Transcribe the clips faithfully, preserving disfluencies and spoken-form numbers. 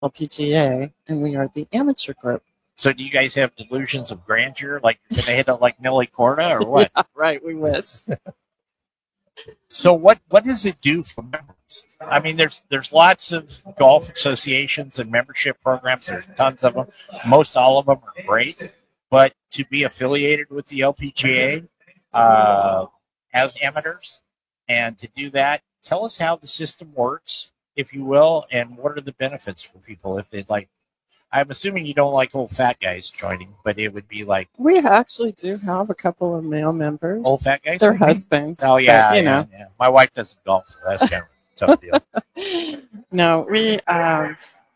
L P G A, and we are the amateur group. So do you guys have delusions of grandeur, like you're going to hit it like Nelly Corda, or what? Yeah, right, we wish. So what, what does it do for members? I mean, there's there's lots of golf associations and membership programs. There's tons of them. Most all of them are great. But to be affiliated with the L P G A uh, as amateurs and to do that, tell us how the system works, if you will, and what are the benefits for people if they'd like. I'm assuming you don't like old fat guys joining, but it would be like... We actually do have a couple of male members. Old fat guys? Their husbands. Oh, yeah, but, you yeah, know. yeah. My wife doesn't golf, so that's kind of a tough deal. No, we... Um,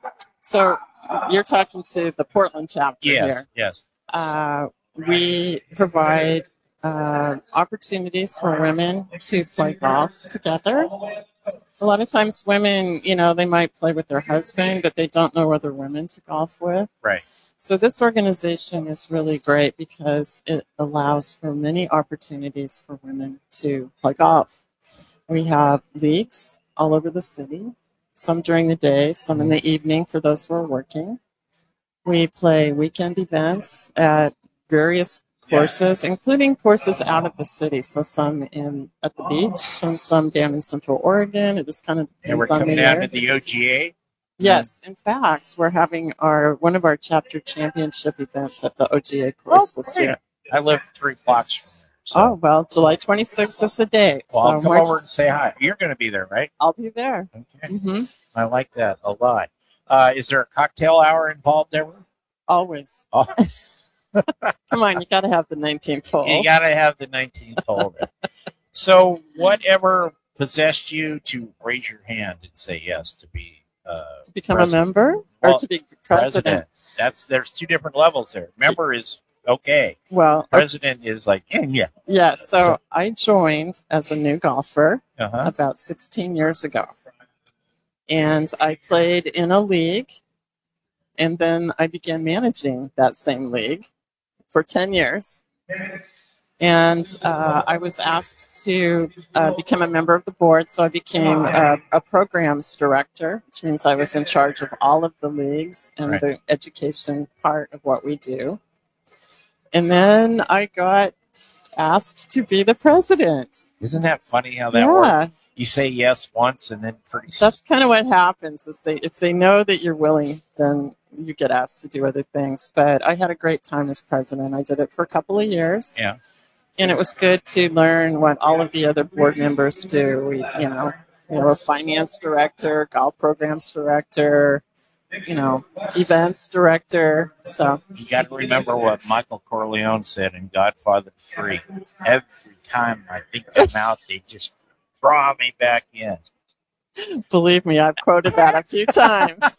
so you're talking to the Portland chapter yes, here. Yes, uh, we provide uh, opportunities for women to play golf together. A lot of times women, you know, they might play with their husband, but they don't know other women to golf with. Right. So this organization is really great because it allows for many opportunities for women to play golf. We have leagues all over the city, some during the day, some in the evening for those who are working. We play weekend events at various courses, yeah. including courses out of the city. So some in at the beach and some down in Central Oregon. It just kind of depends and we're on coming the down year. to the O G A. Yes, in fact, we're having our one of our chapter championship events at the O G A course oh, this great. year. I live three blocks. So. Oh well, July twenty-sixth is the date. Well, so I'll come March, over and say hi. You're going to be there, right? I'll be there. Okay, mm-hmm. I like that a lot. Uh, is there a cocktail hour involved there? Always. Oh. Come on, you got to have the nineteenth hole. You got to have the nineteenth hole. So, whatever possessed you to raise your hand and say yes to be uh, to become president? a member or well, to be president? president? That's there's two different levels there. Member is okay. Well, president okay. is like yeah, yeah. Yeah. So I joined as a new golfer uh-huh. about sixteen years ago, and I played in a league, and then I began managing that same league for ten years. And uh, I was asked to uh, become a member of the board, so I became a, a programs director, which means I was in charge of all of the leagues and right. the education part of what we do. And then I got asked to be the president. Isn't that funny how that yeah. works? You say yes once, and then pretty. That's kind of what happens. Is they if they know that you're willing, then you get asked to do other things. But I had a great time as president. I did it for a couple of years. Yeah. And it was good to learn what all of the other board members do. We, you know, you know, a finance director, golf programs director, you know, events director. So you got to remember what Michael Corleone said in Godfather three. Every time I think them out, they just draw me back in. Believe me, I've quoted that a few times.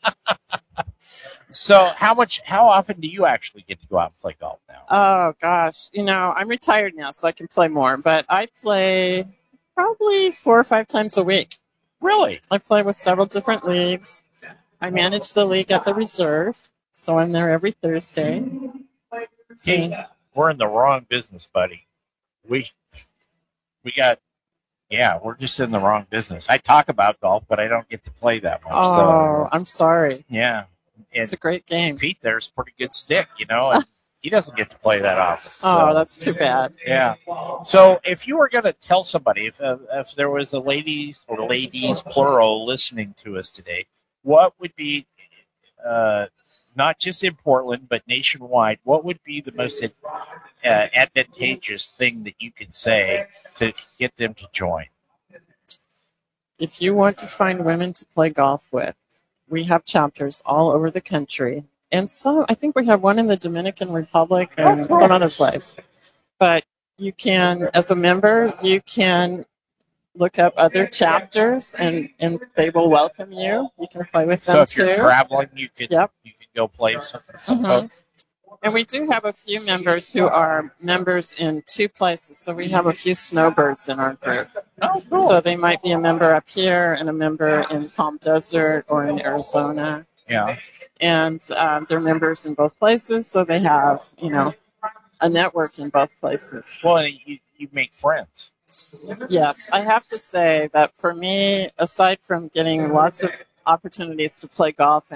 So how much, how often do you actually get to go out and play golf now? Oh, gosh. You know, I'm retired now, so I can play more. But I play probably four or five times a week. Really? I play with several different leagues. I manage the league at the Reserve, so I'm there every Thursday. Hey, we're in the wrong business, buddy. We we got, yeah, we're just in the wrong business. I talk about golf, but I don't get to play that much. Oh, so. I'm sorry. Yeah. And it's a great game. Pete there's a pretty good stick, you know, and he doesn't get to play that often. So. Oh, that's too bad. Yeah. So if you were going to tell somebody, if uh, if there was a ladies or ladies plural listening to us today, what would be, uh, not just in Portland, but nationwide, what would be the most uh, advantageous thing that you could say to get them to join? If you want to find women to play golf with, we have chapters all over the country. And so I think we have one in the Dominican Republic and oh, cool. one other place. But you can, as a member, you can look up other chapters and, and they will welcome you. You can play with them too. So if you're too. traveling, you could, yep. you could go play with some, some mm-hmm. folks. And we do have a few members who are members in two places. So we have a few snowbirds in our group. Oh, cool. So they might be a member up here and a member in Palm Desert or in Arizona. Yeah. And um, they're members in both places. So they have, you know, a network in both places. Well, you, you make friends. Yes. I have to say that for me, aside from getting lots of opportunities to play golf